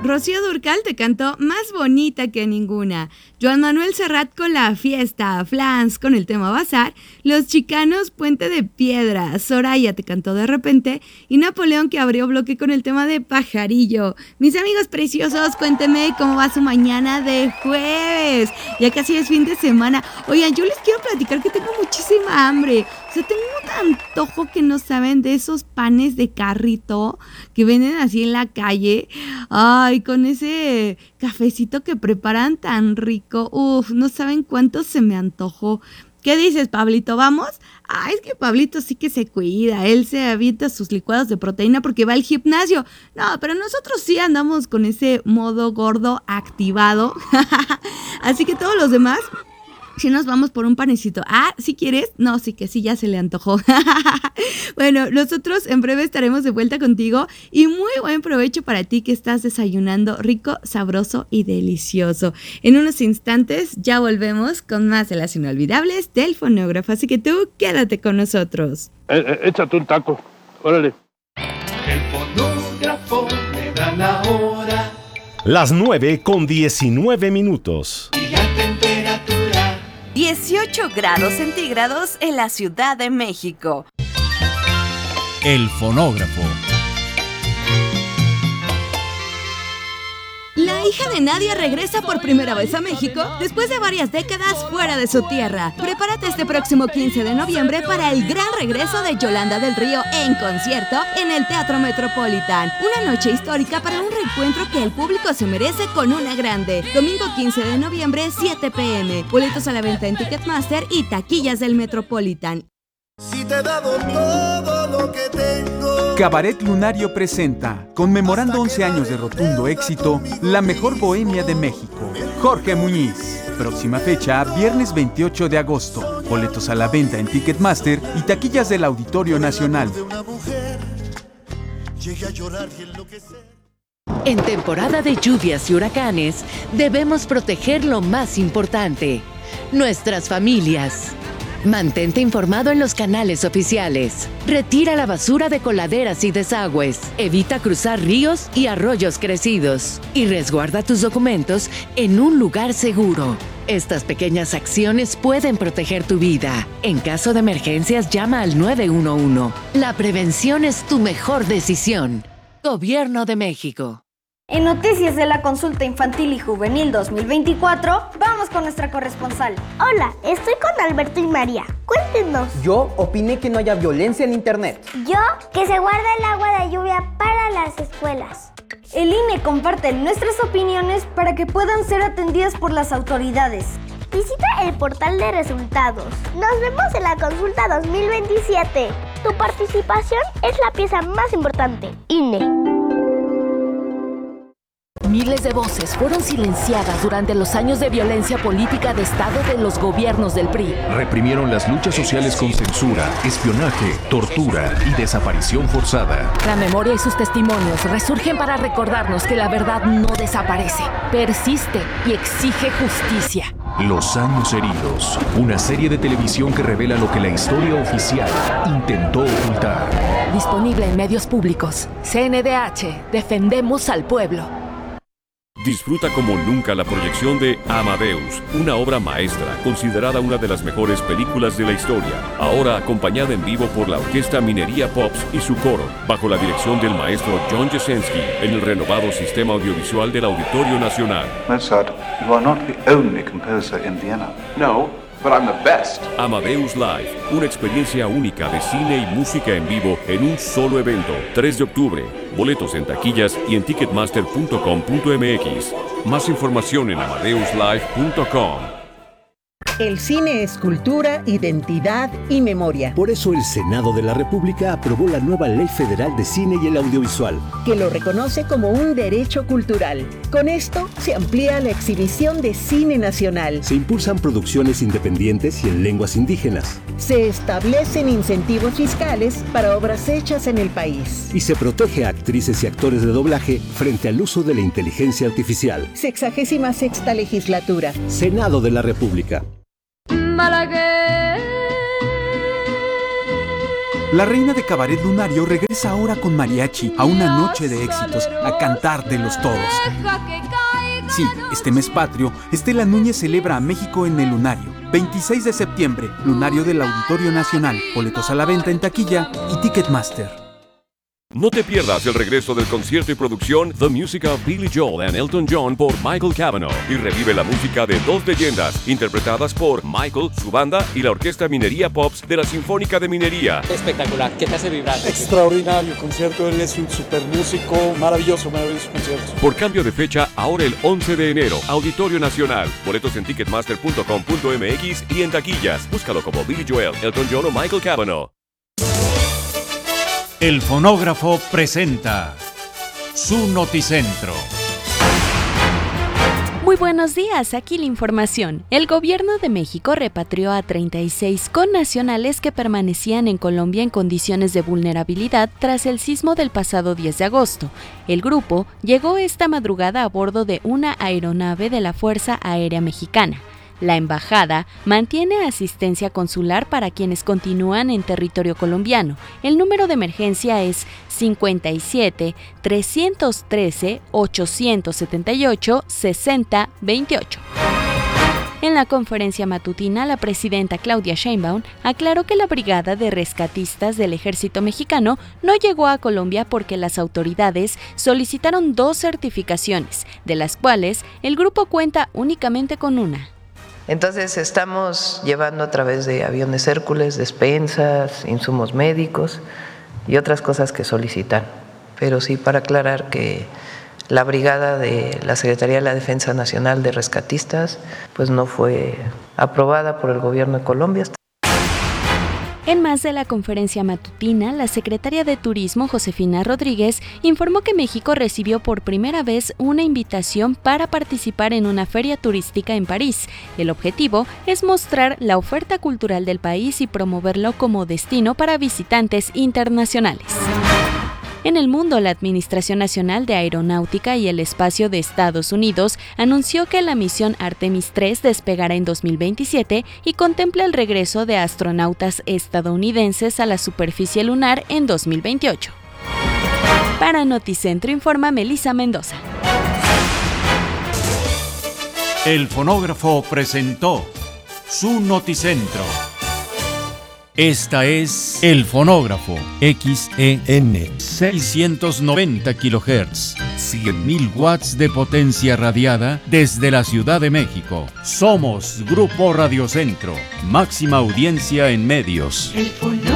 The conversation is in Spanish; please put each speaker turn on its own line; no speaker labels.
Rocío Dúrcal te cantó Más bonita que ninguna. Joan Manuel Serrat con La fiesta. Flans con el tema Bazar. Los Chicanos Puente de Piedra. Soraya te cantó De repente. Y Napoleón que abrió bloque con el tema de Pajarillo. Mis amigos preciosos, cuéntenme cómo va su mañana de jueves. Ya casi es fin de semana. Oigan, yo les quiero platicar que tengo muchísima hambre. O sea, tengo un antojo que no saben de esos panes de carrito que venden así en la calle. Ay, con ese cafecito que preparan tan rico. Uf, no saben cuánto se me antojó. ¿Qué dices, Pablito? ¿Vamos? Ah, es que Pablito sí que se cuida. Él se avienta sus licuados de proteína porque va al gimnasio. No, pero nosotros sí andamos con ese modo gordo activado. Así que todos los demás, si nos vamos por un panecito. Ah, ¿sí quieres? No, sí que sí, ya se le antojó. Bueno, nosotros en breve estaremos de vuelta contigo y muy buen provecho para ti que estás desayunando rico, sabroso y delicioso. En unos instantes ya volvemos con más de las inolvidables del fonógrafo, así que tú quédate con nosotros.
Échate un taco, órale.
El fonógrafo me da la hora.
Las 9:19.
Y la temperatura
18 grados centígrados en la Ciudad de México.
El fonógrafo.
La hija de Nadia regresa por primera vez a México después de varias décadas fuera de su tierra. Prepárate este próximo 15 de noviembre para el gran regreso de Yolanda del Río en concierto en el Teatro Metropolitan. Una noche histórica para un reencuentro que el público se merece con una grande. Domingo 15 de noviembre, 7 p.m. Boletos a la venta en Ticketmaster y taquillas del Metropolitan.
Si te he dado todo lo que tengo.
Cabaret Lunario presenta, conmemorando 11 años de rotundo éxito, la mejor bohemia de México. Jorge Muñiz. Próxima fecha, viernes 28 de agosto. Boletos a la venta en Ticketmaster y taquillas del Auditorio Nacional.
En temporada de lluvias y huracanes, debemos proteger lo más importante, nuestras familias. Mantente informado en los canales oficiales. Retira la basura de coladeras y desagües. Evita cruzar ríos y arroyos crecidos. Y resguarda tus documentos en un lugar seguro. Estas pequeñas acciones pueden proteger tu vida. En caso de emergencias, llama al 911. La prevención es tu mejor decisión. Gobierno de México.
En Noticias de la Consulta Infantil y Juvenil 2024, vamos con nuestra corresponsal.
Hola, estoy con Alberto y María. Cuéntenos.
Yo opiné que no haya violencia en internet.
Yo, que se guarde el agua de lluvia para las escuelas.
El INE comparte nuestras opiniones para que puedan ser atendidas por las autoridades.
Visita el portal de resultados. Nos vemos en la Consulta 2027. Tu participación es la pieza más importante. INE.
Miles de voces fueron silenciadas durante los años de violencia política de Estado de los gobiernos del PRI.
Reprimieron las luchas sociales con censura, espionaje, tortura y desaparición forzada.
La memoria y sus testimonios resurgen para recordarnos que la verdad no desaparece, persiste y exige justicia.
Los años heridos, una serie de televisión que revela lo que la historia oficial intentó ocultar.
Disponible en medios públicos. CNDH, defendemos al pueblo.
Disfruta como nunca la proyección de Amadeus, una obra maestra, considerada una de las mejores películas de la historia. Ahora acompañada en vivo por la Orquesta Minería Pops y su coro, bajo la dirección del maestro John Jasenski, en el renovado sistema audiovisual del Auditorio Nacional.
Mozart, you are not the only composer in Vienna.
No, but I'm the best. Amadeus Live, una experiencia única de cine y música en vivo en un solo evento. 3 de octubre. Boletos en taquillas y en ticketmaster.com.mx. Más información en amadeuslive.com.
El cine es cultura, identidad y memoria.
Por eso el Senado de la República aprobó la nueva Ley Federal de Cine y el Audiovisual,
que lo reconoce como un derecho cultural. Con esto se amplía la exhibición de cine nacional.
Se impulsan producciones independientes y en lenguas indígenas.
Se establecen incentivos fiscales para obras hechas en el país.
Y se protege a actrices y actores de doblaje frente al uso de la inteligencia artificial.
66ª Legislatura.
Senado de la República.
Malagueña,
La reina de cabaret lunario regresa ahora con mariachi a una noche de éxitos, a cantártelos todos. Sí, este mes patrio, Estela Núñez celebra a México en el Lunario. 26 de septiembre, Lunario del Auditorio Nacional. Boletos a la venta en taquilla y Ticketmaster.
No te pierdas el regreso del concierto y producción The Music of Billy Joel and Elton John por Michael Cavanaugh y revive la música de dos leyendas interpretadas por Michael, su banda y la Orquesta Minería Pops de la Sinfónica de Minería.
Espectacular, ¿qué te hace vibrar?
Extraordinario concierto, él es un super músico, maravilloso concierto.
Por cambio de fecha, ahora el 11 de enero, Auditorio Nacional. Boletos en ticketmaster.com.mx y en taquillas. Búscalo como Billy Joel, Elton John o Michael Cavanaugh.
El fonógrafo presenta su Noticentro.
Muy buenos días, aquí la información. El gobierno de México repatrió a 36 connacionales que permanecían en Colombia en condiciones de vulnerabilidad tras el sismo del pasado 10 de agosto. El grupo llegó esta madrugada a bordo de una aeronave de la Fuerza Aérea Mexicana. La embajada mantiene asistencia consular para quienes continúan en territorio colombiano. El número de emergencia es 57-313-878-6028. En la conferencia matutina, la presidenta Claudia Sheinbaum aclaró que la brigada de rescatistas del ejército mexicano no llegó a Colombia porque las autoridades solicitaron 2 certificaciones, de las cuales el grupo cuenta únicamente con una.
Entonces estamos llevando a través de aviones Hércules, despensas, insumos médicos y otras cosas que solicitan. Pero sí para aclarar que la brigada de la Secretaría de la Defensa Nacional de Rescatistas pues no fue aprobada por el gobierno de Colombia.
En más de la conferencia matutina, la secretaria de Turismo, Josefina Rodríguez, informó que México recibió por primera vez una invitación para participar en una feria turística en París. El objetivo es mostrar la oferta cultural del país y promoverlo como destino para visitantes internacionales. En el mundo, la Administración Nacional de Aeronáutica y el Espacio de Estados Unidos anunció que la misión Artemis III despegará en 2027 y contempla el regreso de astronautas estadounidenses a la superficie lunar en 2028. Para Noticentro informa Melissa Mendoza.
El fonógrafo presentó su Noticentro. Esta es El Fonógrafo, XEN 690 kHz, 100.000 watts de potencia radiada desde la Ciudad de México. Somos Grupo Radio Centro, máxima audiencia en medios.
El Fonógrafo.